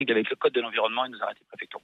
Avec le code de l'environnement et nos arrêtés préfectoraux.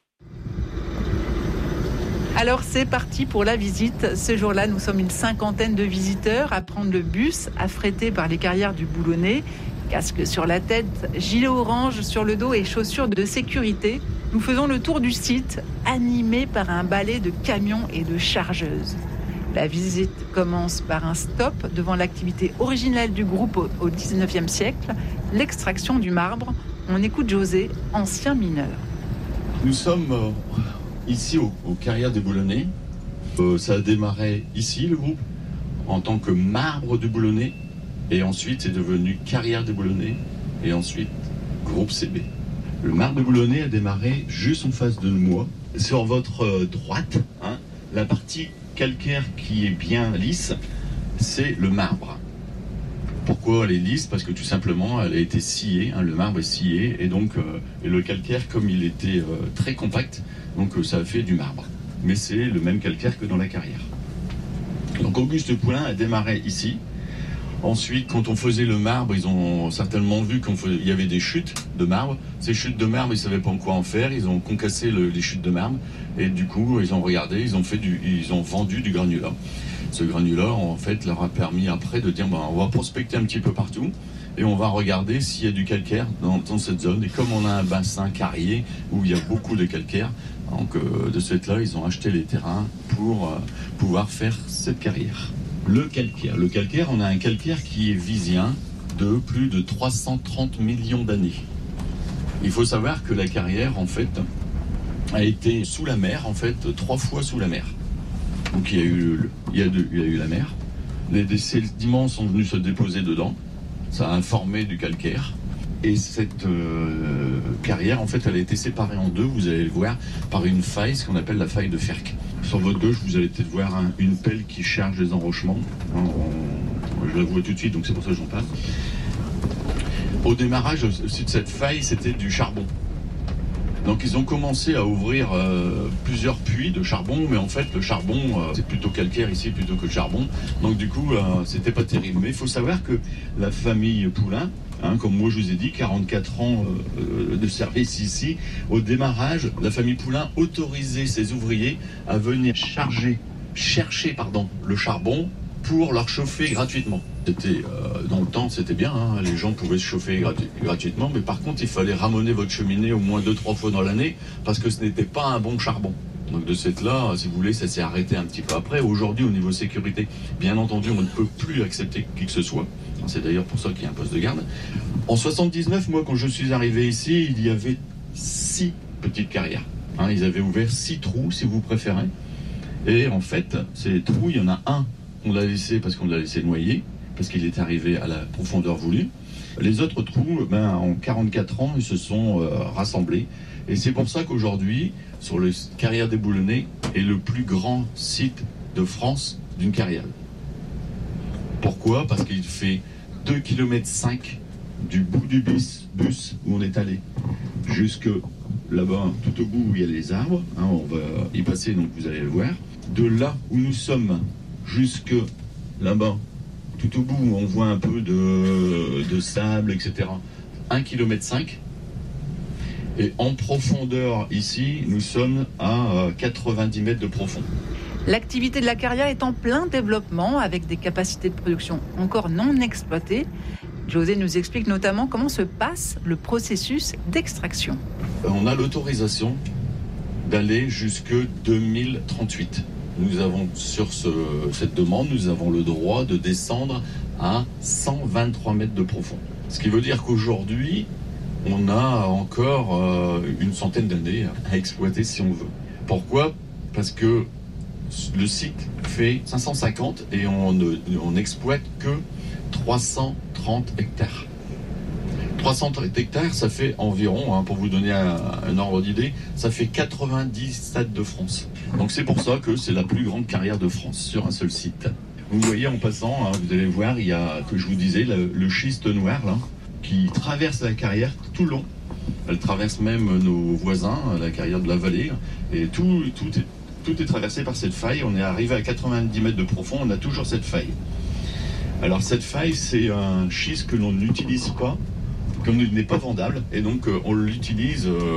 Alors c'est parti pour la visite. Ce jour-là, nous sommes une cinquantaine de visiteurs à prendre le bus affrété par les carrières du Boulonnais. Casque sur la tête, gilet orange sur le dos et chaussures de sécurité. Nous faisons le tour du site, animé par un balai de camions et de chargeuses. La visite commence par un stop devant l'activité originelle du groupe au XIXe siècle, l'extraction du marbre. On écoute José, ancien mineur. Nous sommes ici aux carrières des Boulonnais. Ça a démarré ici, le groupe, en tant que marbre du Boulonnais. Et ensuite, c'est devenu carrière des Boulonnais. Et ensuite, groupe CB. Le marbre du Boulonnais a démarré juste en face de moi. Sur votre droite, la partie calcaire qui est bien lisse, c'est le marbre. Pourquoi elle est lisse? Parce que tout simplement, elle a été sciée, le marbre est scié, et donc et le calcaire, comme il était très compact, donc ça a fait du marbre. Mais c'est le même calcaire que dans la carrière. Donc Auguste Poulain a démarré ici. Ensuite, quand on faisait le marbre, ils ont certainement vu qu'il y avait des chutes de marbre. Ces chutes de marbre, ils ne savaient pas quoi en faire. Ils ont concassé les chutes de marbre. Et du coup, ils ont regardé, ils ont vendu du granulat. Ce granulat, en fait, leur a permis après de dire, on va prospecter un petit peu partout. Et on va regarder s'il y a du calcaire dans cette zone. Et comme on a un bassin carrier où il y a beaucoup de calcaire, donc de ce fait-là, ils ont acheté les terrains pour pouvoir faire cette carrière. Le calcaire, on a un calcaire qui est visien de plus de 330 millions d'années. Il faut savoir que la carrière, en fait, a été sous la mer, en fait, 3 fois sous la mer. Donc il y a eu la mer. Les sédiments sont venus se déposer dedans. Ça a informé du calcaire. Et cette carrière, en fait, elle a été séparée en deux, vous allez le voir, par une faille, ce qu'on appelle la faille de Ferck. Sur votre gauche, vous allez peut-être voir une pelle qui charge les enrochements. Je la vois tout de suite, donc c'est pour ça que j'en parle. Au démarrage aussi de cette faille, c'était du charbon. Donc ils ont commencé à ouvrir plusieurs puits de charbon, mais en fait le charbon, c'est plutôt calcaire ici plutôt que le charbon. Donc du coup, c'était pas terrible. Mais il faut savoir que la famille Poulain, comme moi je vous ai dit, 44 ans de service ici. Au démarrage, la famille Poulain autorisait ses ouvriers à venir chercher le charbon pour leur chauffer gratuitement. Dans le temps, c'était bien, les gens pouvaient se chauffer gratuitement, mais par contre, il fallait ramoner votre cheminée au moins 2-3 fois dans l'année, parce que ce n'était pas un bon charbon. Donc de cette là, si vous voulez, ça s'est arrêté un petit peu après. Aujourd'hui, au niveau sécurité, bien entendu, on ne peut plus accepter qui que ce soit. C'est d'ailleurs pour ça qu'il y a un poste de garde. En 79, moi, quand je suis arrivé ici, il y avait 6 petites carrières. Ils avaient ouvert 6 trous, si vous préférez. Et en fait, ces trous, il y en a un qu'on l'a laissé parce qu'on l'a laissé noyer, parce qu'il est arrivé à la profondeur voulue. Les autres trous, en 44 ans, ils se sont rassemblés. Et c'est pour ça qu'aujourd'hui, sur les carrières des Boulonnais, est le plus grand site de France d'une carrière. Pourquoi? Parce qu'il fait 2,5 km du bout du bus où on est allé jusque là-bas, tout au bout où il y a les arbres. On va y passer, donc vous allez le voir. De là où nous sommes jusque là-bas, tout au bout où on voit un peu de sable, etc. 1,5 km. Et en profondeur ici, nous sommes à 90 mètres de profond. L'activité de la carrière est en plein développement avec des capacités de production encore non exploitées. José nous explique notamment comment se passe le processus d'extraction. On a l'autorisation d'aller jusque 2038. Nous avons, sur cette demande, nous avons le droit de descendre à 123 mètres de profond. Ce qui veut dire qu'aujourd'hui, on a encore une centaine d'années à exploiter si on veut. Pourquoi? Parce que le site fait 550 et on n'exploite que 330 hectares. 330 hectares, ça fait environ, pour vous donner un ordre d'idée, ça fait 90 stades de France. Donc c'est pour ça que c'est la plus grande carrière de France sur un seul site. Vous voyez en passant, vous allez voir, il y a, que je vous disais, le schiste noir là, qui traverse la carrière tout le long. Elle traverse même nos voisins, la carrière de la vallée, et tout est traversé par cette faille. On est arrivé à 90 mètres de profond, on a toujours cette faille. Alors cette faille, c'est un schiste que l'on n'utilise pas comme il n'est pas vendable, et donc on l'utilise